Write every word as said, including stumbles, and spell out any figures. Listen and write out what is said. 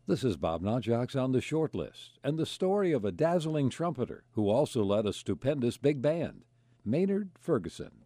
This is Bob Notjocks on the Short List, and the story of a dazzling trumpeter who also led a stupendous big band, Maynard Ferguson.